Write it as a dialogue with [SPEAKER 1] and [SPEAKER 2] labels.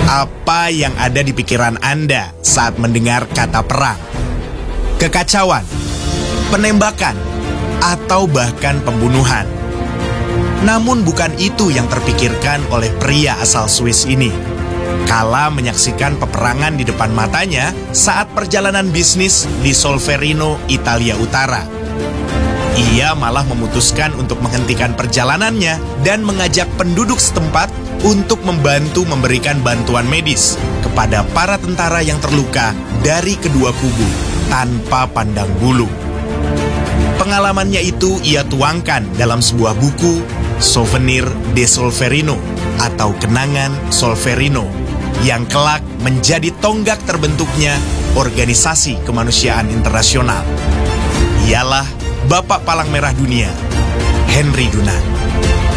[SPEAKER 1] Apa yang ada di pikiran Anda saat mendengar kata perang? Kekacauan, penembakan, atau bahkan pembunuhan? Namun bukan itu yang terpikirkan oleh pria asal Swiss ini kala menyaksikan peperangan di depan matanya saat perjalanan bisnis di Solferino, Italia Utara. Ia malah memutuskan untuk menghentikan perjalanannya dan mengajak penduduk setempat untuk membantu memberikan bantuan medis kepada para tentara yang terluka dari kedua kubu tanpa pandang bulu. Pengalamannya itu ia tuangkan dalam sebuah buku Souvenir de Solferino atau Kenangan Solferino yang kelak menjadi tonggak terbentuknya Organisasi Kemanusiaan Internasional. Ialah Bapak Palang Merah Dunia, Henry Dunant.